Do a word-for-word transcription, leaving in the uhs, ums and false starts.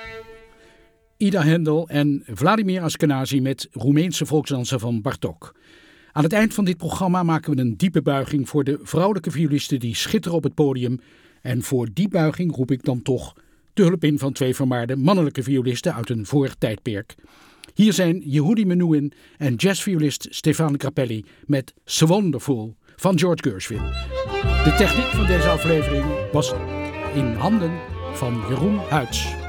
Ida Haendel en Vladimir Ashkenazy met Roemeense volksdansen van Bartók. Aan het eind van dit programma maken we een diepe buiging voor de vrouwelijke violisten die schitteren op het podium. En voor die buiging roep ik dan toch de hulp in van twee vermaarde mannelijke violisten uit een vorig tijdperk. Hier zijn Yehudi Menuhin en jazzviolist Stefan Grappelli met So Wonderful van George Gershwin. De techniek van deze aflevering was in handen van Jeroen Huids.